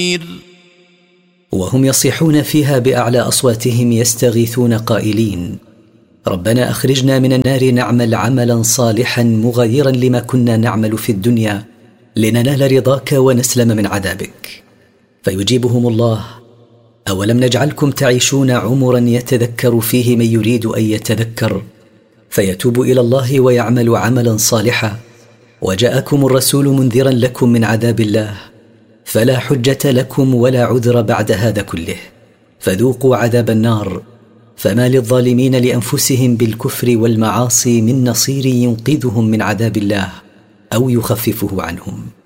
وهم يصيحون فيها بأعلى أصواتهم يستغيثون قائلين: ربنا أخرجنا من النار نعمل عملا صالحا مغايرا لما كنا نعمل في الدنيا لننال رضاك ونسلم من عذابك. فيجيبهم الله: أولم نجعلكم تعيشون عمرا يتذكر فيه من يريد أن يتذكر فيتوب إلى الله ويعمل عملا صالحا، وجاءكم الرسول منذرا لكم من عذاب الله، فلا حجة لكم ولا عذر بعد هذا كله، فذوقوا عذاب النار، فما للظالمين لأنفسهم بالكفر والمعاصي من نصير ينقذهم من عذاب الله أو يخففه عنهم.